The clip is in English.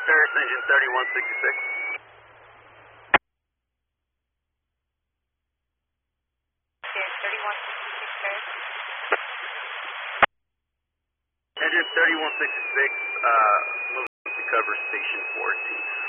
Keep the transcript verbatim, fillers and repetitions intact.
Paris, engine thirty-one sixty-six. thirty-one sixty-six Paris. Engine thirty-one sixty-six, uh, moving to cover station fourteen.